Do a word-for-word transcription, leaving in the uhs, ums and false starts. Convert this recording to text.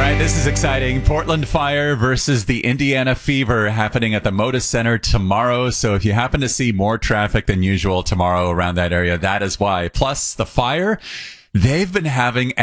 right, this is exciting. Portland Fire versus the Indiana Fever happening at the Moda Center tomorrow. So if you happen to see more traffic than usual tomorrow around that area, that is why. Plus, the Fire, they've been having